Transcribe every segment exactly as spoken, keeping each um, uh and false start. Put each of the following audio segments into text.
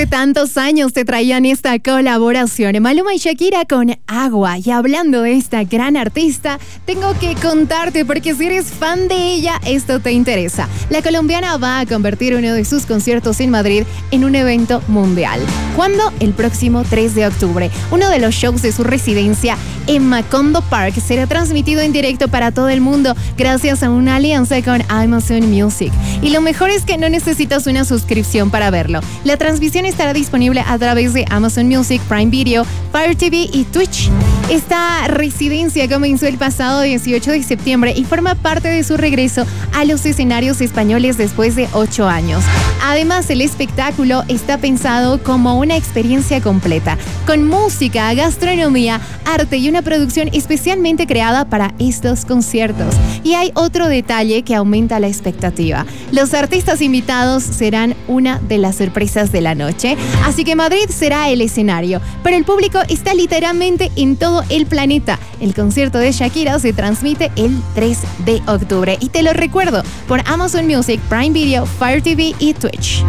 de tantos años te traían esta colaboración, Maluma y Shakira con Agua. Y hablando de esta gran artista, tengo que contarte, porque si eres fan de ella, esto te interesa. La colombiana va a convertir uno de sus conciertos en Madrid en un evento mundial. ¿Cuándo? El próximo tres de octubre. Uno de los shows de su residencia en Macondo Park será transmitido en directo para todo el mundo gracias a una alianza con Amazon Music. Y lo mejor es que no necesitas una suscripción para verlo. La transmisión estará disponible a través de Amazon Music, Prime Video, Fire T V y Twitch. Esta residencia comenzó el pasado dieciocho de septiembre y forma parte de su regreso a los escenarios españoles después de ocho años. Además, el espectáculo está pensado como una experiencia completa, con música, gastronomía, arte y una producción especialmente creada para estos conciertos. Y hay otro detalle que aumenta la expectativa. Los artistas invitados serán una de las sorpresas de la noche, así que Madrid será el escenario, pero el público está literalmente en todo el planeta. El concierto de Shakira se transmite el tres de octubre y te lo recuerdo, por Amazon Music, Prime Video, Fire T V y Twitch.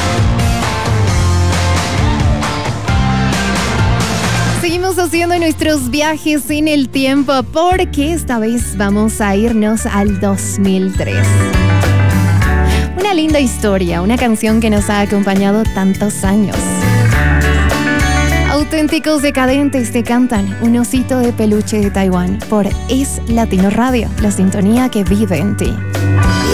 Seguimos haciendo nuestros viajes en el tiempo, porque esta vez vamos a irnos al dos mil tres. Una linda historia, una canción que nos ha acompañado tantos años. Auténticos decadentes te cantan Un osito de peluche de Taiwán por Es Latino Radio, la sintonía que vive en ti.